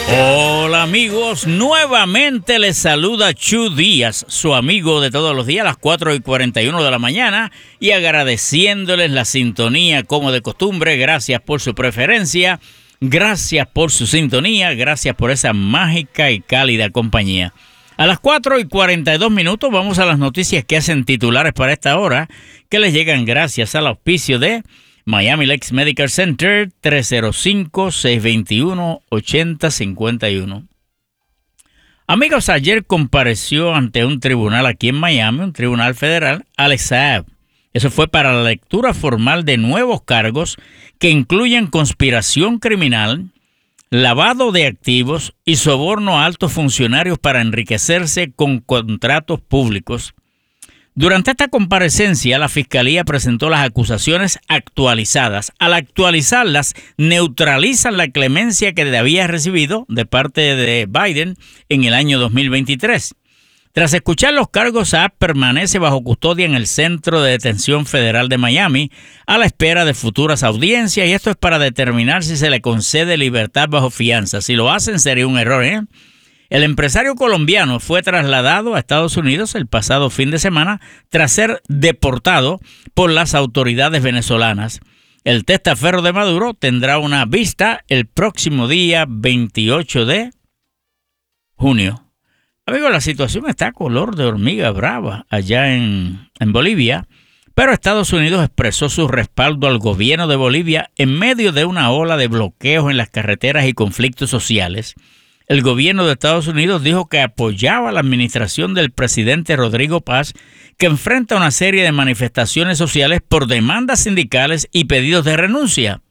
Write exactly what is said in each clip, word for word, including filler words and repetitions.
Hola amigos, nuevamente les saluda Chu Díaz, su amigo de todos los días a las cuatro y cuarenta y uno de la mañana, y agradeciéndoles la sintonía como de costumbre. Gracias por su preferencia, gracias por su sintonía, gracias por esa mágica y cálida compañía. A las cuatro y cuarenta y dos minutos vamos a las noticias que hacen titulares para esta hora, que les llegan gracias al auspicio de Miami Lakes Medical Center, tres cero cinco, seis dos uno, ocho cero cinco uno. Amigos, ayer compareció ante un tribunal aquí en Miami, un tribunal federal, Alex Saab. Eso fue para la lectura formal de nuevos cargos que incluyen conspiración criminal, lavado de activos y soborno a altos funcionarios para enriquecerse con contratos públicos. Durante esta comparecencia, la Fiscalía presentó las acusaciones actualizadas. Al actualizarlas, neutralizan la clemencia que había recibido de parte de Biden en el año dos mil veintitrés. Tras escuchar los cargos, Saab permanece bajo custodia en el Centro de Detención Federal de Miami a la espera de futuras audiencias, y esto es para determinar si se le concede libertad bajo fianza. Si lo hacen, sería un error, ¿eh? El empresario colombiano fue trasladado a Estados Unidos el pasado fin de semana tras ser deportado por las autoridades venezolanas. El testaferro de Maduro tendrá una vista el próximo día veintiocho de junio. Amigos, la situación está color de hormiga brava allá en, en Bolivia, pero Estados Unidos expresó su respaldo al gobierno de Bolivia en medio de una ola de bloqueos en las carreteras y conflictos sociales. El gobierno de Estados Unidos dijo que apoyaba la administración del presidente Rodrigo Paz, que enfrenta una serie de manifestaciones sociales por demandas sindicales y pedidos de renuncia.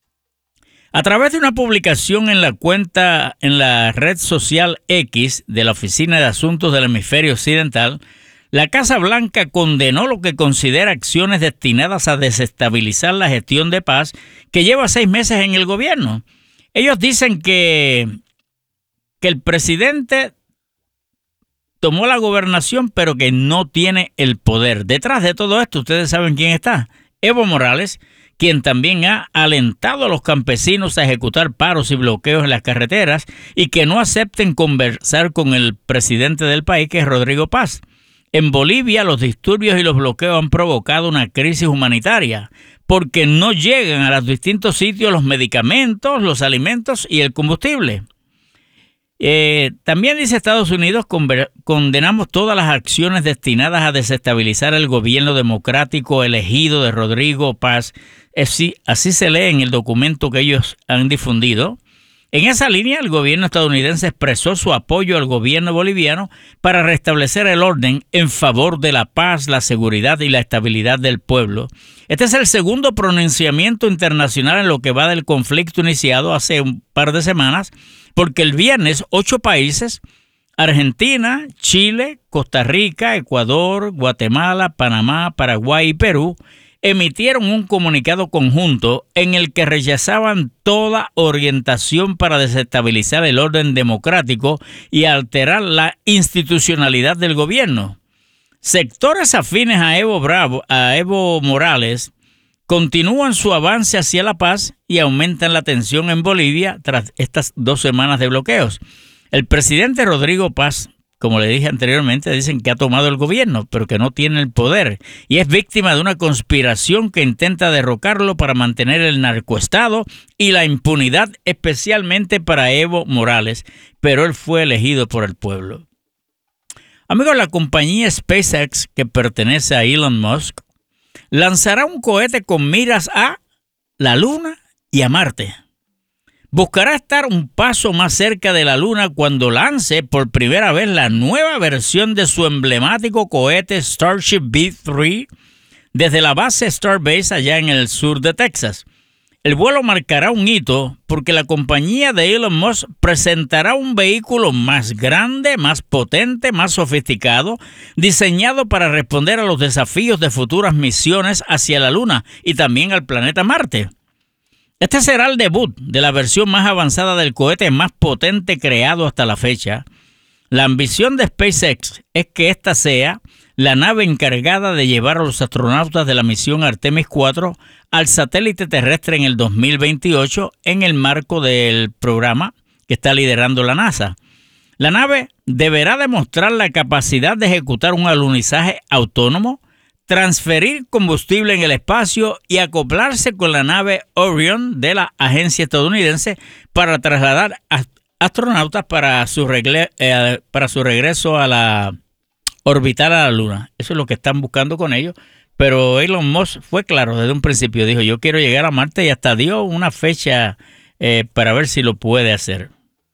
A través de una publicación en la cuenta en la red social X de la Oficina de Asuntos del Hemisferio Occidental, la Casa Blanca condenó lo que considera acciones destinadas a desestabilizar la gestión de Paz, que lleva seis meses en el gobierno. Ellos dicen que que el presidente tomó la gobernación, pero que no tiene el poder. Detrás de todo esto, ustedes saben quién está. Evo Morales, quien también ha alentado a los campesinos a ejecutar paros y bloqueos en las carreteras y que no acepten conversar con el presidente del país, que es Rodrigo Paz. En Bolivia, los disturbios y los bloqueos han provocado una crisis humanitaria porque no llegan a los distintos sitios los medicamentos, los alimentos y el combustible. Eh, también dice Estados Unidos, condenamos todas las acciones destinadas a desestabilizar el gobierno democrático elegido de Rodrigo Paz. Así, así se lee en el documento que ellos han difundido. En esa línea, el gobierno estadounidense expresó su apoyo al gobierno boliviano para restablecer el orden en favor de la paz, la seguridad y la estabilidad del pueblo. Este es el segundo pronunciamiento internacional en lo que va del conflicto iniciado hace un par de semanas, porque el viernes ocho países, Argentina, Chile, Costa Rica, Ecuador, Guatemala, Panamá, Paraguay y Perú, emitieron un comunicado conjunto en el que rechazaban toda orientación para desestabilizar el orden democrático y alterar la institucionalidad del gobierno. Sectores afines a Evo Bravo, a Evo Morales, continúan su avance hacia la paz y aumentan la tensión en Bolivia tras estas dos semanas de bloqueos. El presidente Rodrigo Paz, como le dije anteriormente, dicen que ha tomado el gobierno, pero que no tiene el poder y es víctima de una conspiración que intenta derrocarlo para mantener el narcoestado y la impunidad, especialmente para Evo Morales, pero él fue elegido por el pueblo. Amigos, la compañía SpaceX, que pertenece a Elon Musk, lanzará un cohete con miras a la Luna y a Marte. Buscará estar un paso más cerca de la Luna cuando lance por primera vez la nueva versión de su emblemático cohete Starship B tres desde la base Starbase allá en el sur de Texas. El vuelo marcará un hito porque la compañía de Elon Musk presentará un vehículo más grande, más potente, más sofisticado, diseñado para responder a los desafíos de futuras misiones hacia la Luna y también al planeta Marte. Este será el debut de la versión más avanzada del cohete más potente creado hasta la fecha. La ambición de SpaceX es que esta sea la nave encargada de llevar a los astronautas de la misión Artemis cuatro al satélite terrestre en el dos mil veintiocho en el marco del programa que que está liderando la NASA. La nave deberá demostrar la capacidad de ejecutar un alunizaje autónomo, transferir combustible en el espacio y acoplarse con la nave Orion de la agencia estadounidense para trasladar a astronautas para su, regle, eh, para su regreso a la orbital a la Luna. Eso es lo que están buscando con ellos. Pero Elon Musk fue claro desde un principio. Dijo, yo quiero llegar a Marte y hasta dio una fecha eh, para ver si lo puede hacer.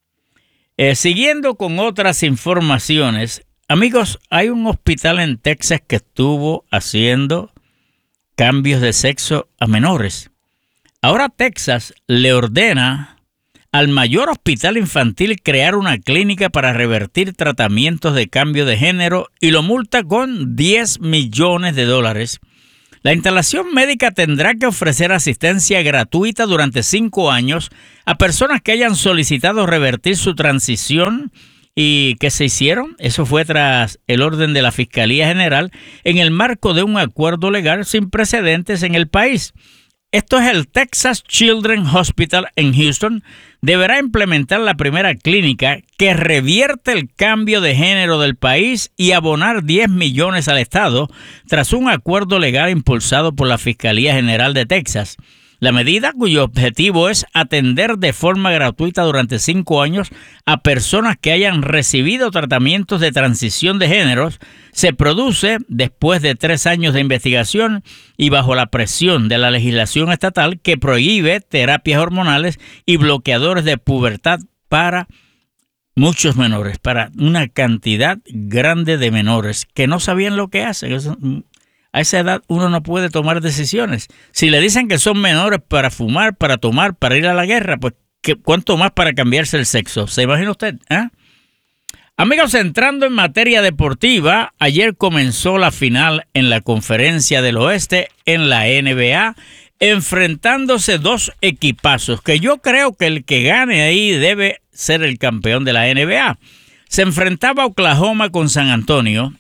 Eh, siguiendo con otras informaciones, amigos, hay un hospital en Texas que estuvo haciendo cambios de sexo a menores. Ahora Texas le ordena al mayor hospital infantil crear una clínica para revertir tratamientos de cambio de género y lo multa con diez millones de dólares. La instalación médica tendrá que ofrecer asistencia gratuita durante cinco años a personas que hayan solicitado revertir su transición y que se hicieron. Eso fue tras el orden de la Fiscalía General en el marco de un acuerdo legal sin precedentes en el país. Esto es el Texas Children's Hospital en Houston. Deberá implementar la primera clínica que revierte el cambio de género del país y abonar diez millones al Estado tras un acuerdo legal impulsado por la Fiscalía General de Texas. La medida, cuyo objetivo es atender de forma gratuita durante cinco años a personas que hayan recibido tratamientos de transición de géneros, se produce después de tres años de investigación y bajo la presión de la legislación estatal que prohíbe terapias hormonales y bloqueadores de pubertad para muchos menores, para una cantidad grande de menores que no sabían lo que hacen. A esa edad uno no puede tomar decisiones. Si le dicen que son menores para fumar, para tomar, para ir a la guerra, pues ¿qué, ¿cuánto más para cambiarse el sexo? ¿Se imagina usted? ¿Eh? Amigos, entrando en materia deportiva, ayer comenzó la final en la Conferencia del Oeste en la N B A, enfrentándose dos equipazos que yo creo que el que gane ahí debe ser el campeón de la N B A. Se enfrentaba Oklahoma con San Antonio.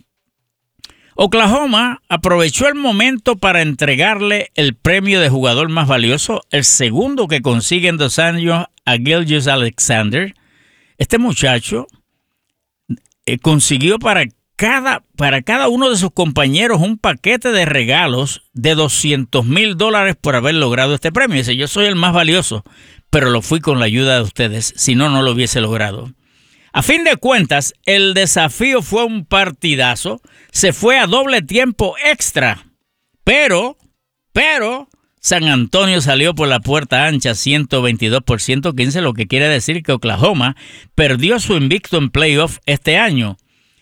Oklahoma aprovechó el momento para entregarle el premio de jugador más valioso, el segundo que consigue en dos años a Gilgeous-Alexander. Este muchacho eh, consiguió para cada, para cada uno de sus compañeros un paquete de regalos de doscientos mil dólares por haber logrado este premio. Dice, yo soy el más valioso, pero lo fui con la ayuda de ustedes, si no, no lo hubiese logrado. A fin de cuentas, el desafío fue un partidazo, se fue a doble tiempo extra, pero, pero, San Antonio salió por la puerta ancha ciento veintidós por ciento quince, lo que quiere decir que Oklahoma perdió su invicto en playoff este año.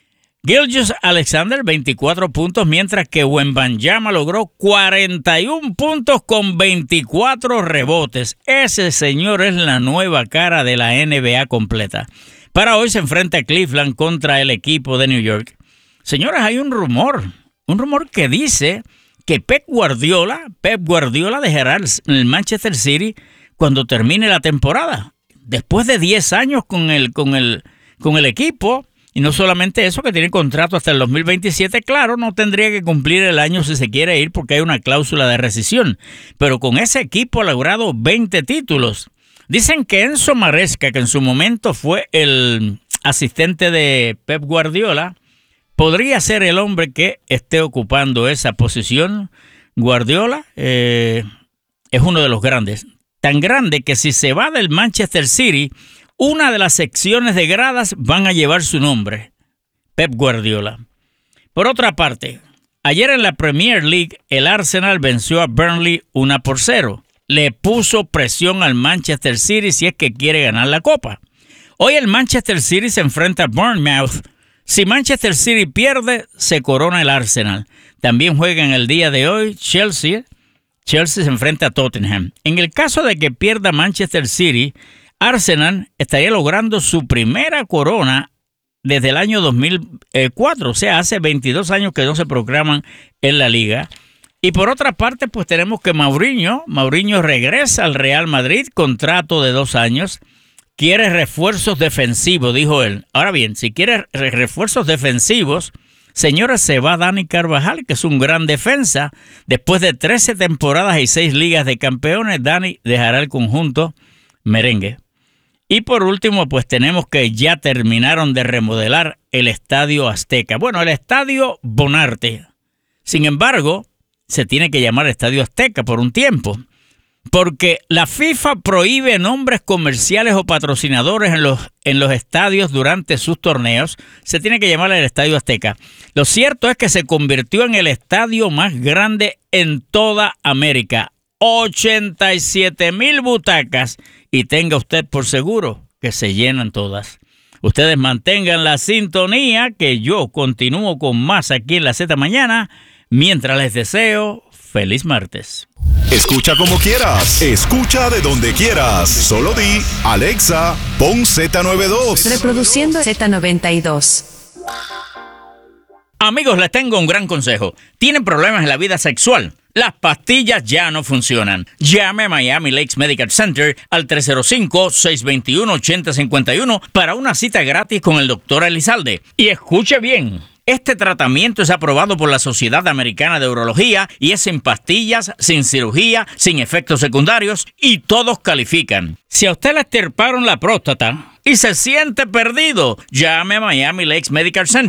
Gilgeous-Alexander, veinticuatro puntos, mientras que Wembanyama logró cuarenta y un puntos con veinticuatro rebotes. Ese señor es la nueva cara de la N B A completa. Para hoy se enfrenta a Cleveland contra el equipo de New York. Señores, hay un rumor, un rumor que dice que Pep Guardiola, Pep Guardiola dejará el Manchester City cuando termine la temporada. Después de diez años con el, con el, con el equipo, y no solamente eso, que tiene contrato hasta el dos mil veintisiete, claro, no tendría que cumplir el año si se quiere ir porque hay una cláusula de rescisión. Pero con ese equipo ha logrado veinte títulos. Dicen que Enzo Maresca, que en su momento fue el asistente de Pep Guardiola, podría ser el hombre que esté ocupando esa posición. Guardiola eh, es uno de los grandes. Tan grande que si se va del Manchester City, una de las secciones de gradas van a llevar su nombre, Pep Guardiola. Por otra parte, ayer en la Premier League, el Arsenal venció a Burnley uno por cero. Le puso presión al Manchester City si es que quiere ganar la Copa. Hoy el Manchester City se enfrenta a Bournemouth. Si Manchester City pierde, se corona el Arsenal. También juega en el día de hoy Chelsea. Chelsea se enfrenta a Tottenham. En el caso de que pierda Manchester City, Arsenal estaría logrando su primera corona desde el año dos mil cuatro. O sea, hace veintidós años que no se proclaman en la liga. Y por otra parte, pues tenemos que Mourinho, Mourinho regresa al Real Madrid, contrato de dos años, quiere refuerzos defensivos, dijo él. Ahora bien, si quiere refuerzos defensivos, señores, se va Dani Carvajal, que es un gran defensa. Después de trece temporadas y seis ligas de campeones, Dani dejará el conjunto merengue. Y por último, pues tenemos que ya terminaron de remodelar el Estadio Azteca. Bueno, el Estadio Bonarte. Sin embargo, se tiene que llamar Estadio Azteca por un tiempo, porque la FIFA prohíbe nombres comerciales o patrocinadores en los, en los estadios durante sus torneos. Se tiene que llamar el Estadio Azteca. Lo cierto es que se convirtió en el estadio más grande en toda América. ochenta y siete mil butacas, y tenga usted por seguro que se llenan todas. Ustedes mantengan la sintonía, que yo continúo con más aquí en la Z Mañana, mientras les deseo feliz martes. Escucha como quieras, escucha de donde quieras. Solo di, Alexa, pon Z noventa y dos. Reproduciendo Z noventa y dos. Amigos, les tengo un gran consejo. ¿Tienen problemas en la vida sexual? Las pastillas ya no funcionan. Llame a Miami Lakes Medical Center al tres cero cinco, seis dos uno, ocho cero cinco uno para una cita gratis con el doctor Elizalde. Y escuche bien. Este tratamiento es aprobado por la Sociedad Americana de Urología y es sin pastillas, sin cirugía, sin efectos secundarios, y todos califican. Si a usted le extirparon la próstata y se siente perdido, llame a Miami Lakes Medical Center